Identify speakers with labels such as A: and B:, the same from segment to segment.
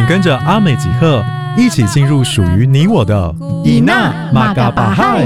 A: 跟着阿美吉赫一起进入属于你我的伊娜马嘎巴嗨。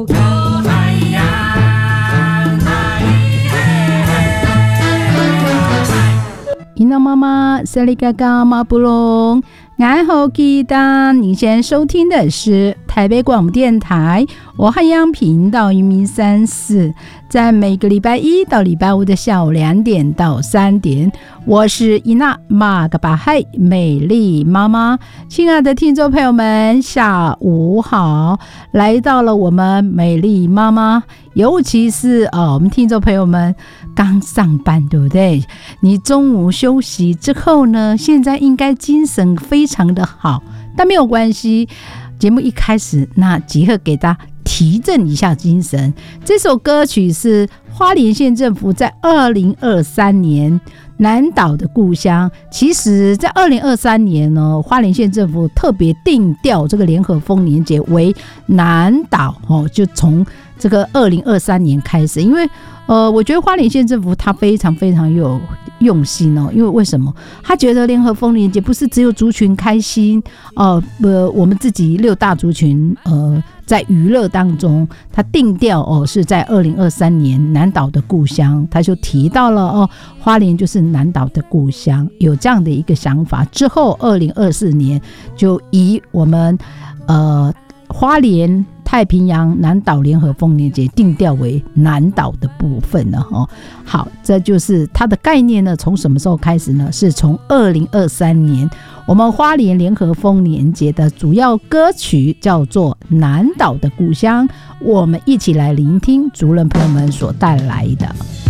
B: 伊娜妈妈塞里嘎嘎马布隆，爱好记得你现在收听的是台北广播电台我汉阳频道103.4，在每个礼拜一到礼拜五的下午2点到3点，我是伊娜马嘎巴嗨美丽妈妈。亲爱的听众朋友们，下午好！来到了我们美丽妈妈，尤其是我们听众朋友们刚上班，对不对？你中午休息之后呢，现在应该精神非常的好，但没有关系。节目一开始，那吉赫给大家提振一下精神。这首歌曲是花莲县政府在2023年南岛的故乡。其实在2023年呢，花莲县政府特别定调这个联合丰年节为南岛，就从这个2023年开始。因为我觉得花莲县政府他非常非常有用心因为为什么？他觉得联合丰年节不是只有族群开心我们自己6大族群在娱乐当中，他定调是在2023年南岛的故乡，他就提到了花莲就是南岛的故乡，有这样的一个想法。之后2024年就以我们花莲太平洋南岛联合丰年节定调为南岛的部分了好，这就是它的概念呢。从什么时候开始呢？是从2023年我们花莲联合丰年节的主要歌曲叫做南岛的故乡，我们一起来聆听族人朋友们所带来的。